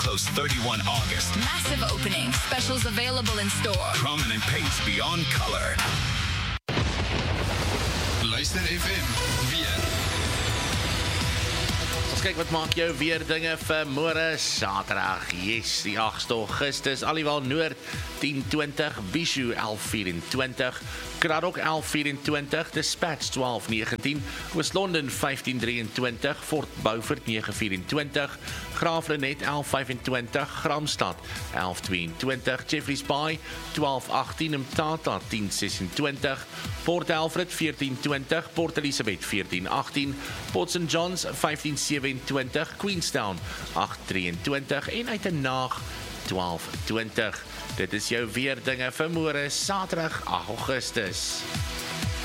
Close 31 August. Massive opening. Specials available in store. Prominent pace beyond color. Luister FM, weer. Ons kyk wat maak jou weer dinge vir môre Saterdag. Yes, die 8 Augustus. Aliwal Noord 10:20, Bishu 11:24, Kraddock 11:24, Dispatch 12:19, Oos-London 15:23, Fort Beaufort 9:24, Graafrenet 11:25, Gramstad 11:22, Jeffreys Bay 12:18, Mthatha 10:26, Port Alfred 14:20, Port Elizabeth 14:18, Port St Johns 15:27, Queenstown 8:23 en Uitenhaag 12:20. Dit is jou weer dinge vir môre Saterdag 8 Augustus.